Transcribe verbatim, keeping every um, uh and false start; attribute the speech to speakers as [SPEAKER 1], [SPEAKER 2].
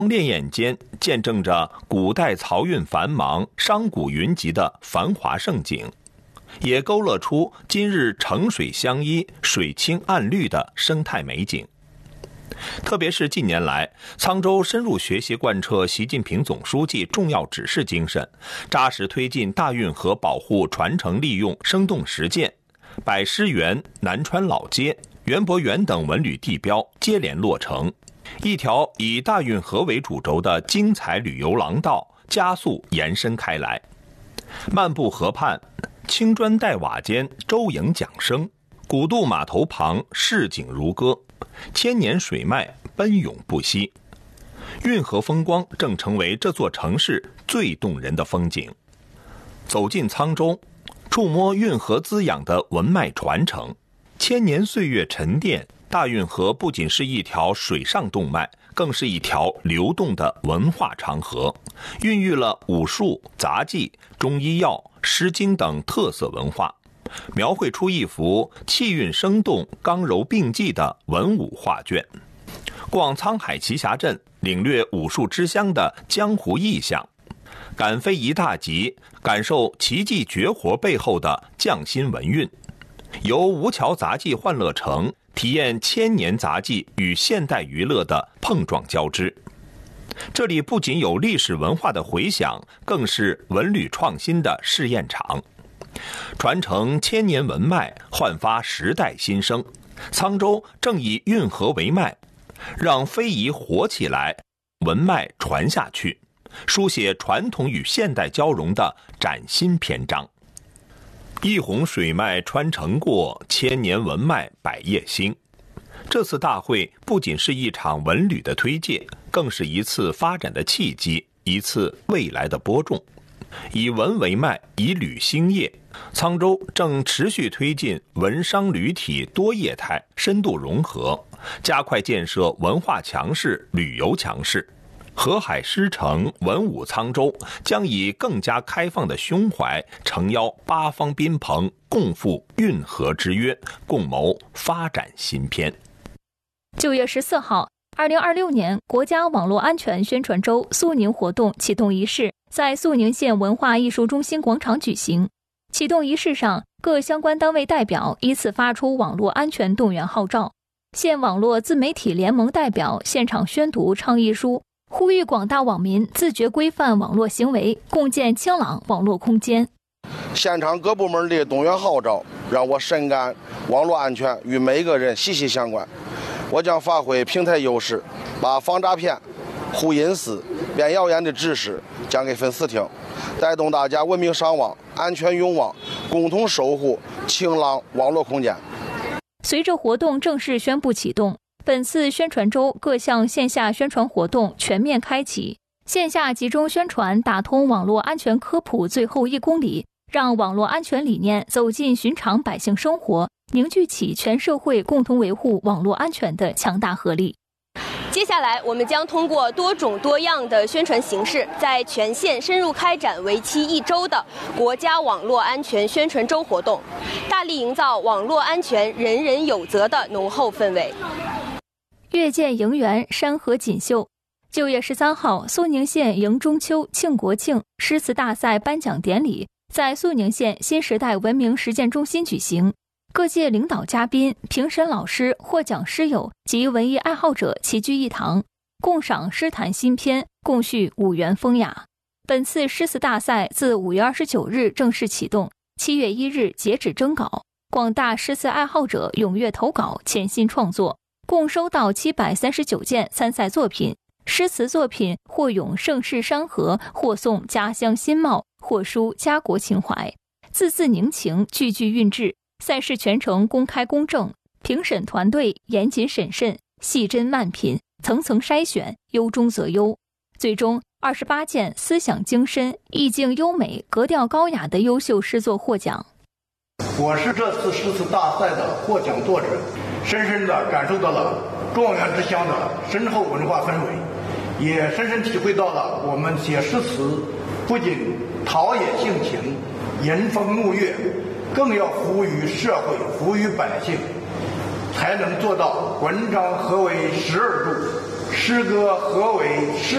[SPEAKER 1] 烈焰间见证着古代漕运繁忙、商贾云集的繁华盛景，也勾勒出今日城水相依、水清岸绿的生态美景。特别是近年来，沧州深入学习贯彻习近平总书记重要指示精神，扎实推进大运河保护传承利用生动实践，百师园、南川老街、园博园等文旅地标接连落成，一条以大运河为主轴的精彩旅游廊道加速延伸开来。漫步河畔，青砖黛瓦间周营桨声，古渡码头旁市景如歌，千年水脉奔涌不息，运河风光正成为这座城市最动人的风景。走进沧州，触摸运河滋养的文脉传承，千年岁月沉淀，大运河不仅是一条水上动脉，更是一条流动的文化长河，孕育了武术、杂技、中医药、诗经等特色文化，描绘出一幅气韵生动、刚柔并济的文武画卷。逛沧海奇侠阵，领略武术之乡的江湖意象，赶飞一大集，感受奇技绝活背后的匠心文韵。游吴桥杂技欢乐城，体验千年杂技与现代娱乐的碰撞交织。这里不仅有历史文化的回响，更是文旅创新的试验场。传承千年文脉，焕发时代新生。沧州正以运河为脉，让非遗活起来，文脉传下去，书写传统与现代交融的崭新篇章。一泓水脉穿城过，千年文脉百业兴。这次大会不仅是一场文旅的推介，更是一次发展的契机，一次未来的播种。以文为脉，以旅兴业，沧州正持续推进文商旅体多业态深度融合，加快建设文化强市、旅游强市。河海狮城、文武沧州将以更加开放的胸怀，诚邀八方宾朋，共赴运河之约，共谋发展新篇。
[SPEAKER 2] 九月十四号，二零二六年国家网络安全宣传周肃宁活动启动仪式在肃宁县文化艺术中心广场举行。启动仪式上，各相关单位代表依次发出网络安全动员号召。县网络自媒体联盟代表现场宣读倡议书，呼吁广大网民自觉规范网络行为，共建清朗网络空间。
[SPEAKER 3] 现场各部门的动员号召让我深感网络安全与每个人息息相关。我将发挥平台优势，把防诈骗、护隐私、辨谣言的知识讲给粉丝听，带动大家文明上网、安全用网，共同守护清朗网络空间。
[SPEAKER 2] 随着活动正式宣布启动，本次宣传周各项线下宣传活动全面开启，线下集中宣传打通网络安全科普最后一公里，让网络安全理念走进寻常百姓生活，凝聚起全社会共同维护网络安全的强大合力。
[SPEAKER 4] 接下来，我们将通过多种多样的宣传形式，在全县深入开展为期一周的国家网络安全宣传周活动，大力营造网络安全人人有责的浓厚氛围。
[SPEAKER 2] 月见迎园，山河锦绣。九月十三号，肃宁县迎中秋、庆国庆诗词大赛颁奖典礼在肃宁县新时代文明实践中心举行。各界领导嘉宾、评审老师、获奖诗友及文艺爱好者齐聚一堂，共赏诗坛新篇，共叙五园风雅。本次诗词大赛自五月二十九日正式启动，七月一日截止征稿。广大诗词爱好者踊跃投稿，潜心创作，共收到七百三十九件参赛作品。诗词作品或咏盛世山河，或颂家乡新貌，或抒家国情怀，字字凝情，句句韵致。赛事全程公开公正，评审团队严谨审慎，细斟慢品，层层筛选，优中择优。最终二十八件思想精深、意境优美、格调高雅的优秀诗作获奖。
[SPEAKER 5] 我是这次诗词大赛的获奖作者，深深地感受到了状元之乡的深厚文化氛围，也深深体会到了我们写诗词不仅陶冶性情、吟风怒月，更要服务于社会，服务于百姓，才能做到文章何为十二柱，诗歌何为诗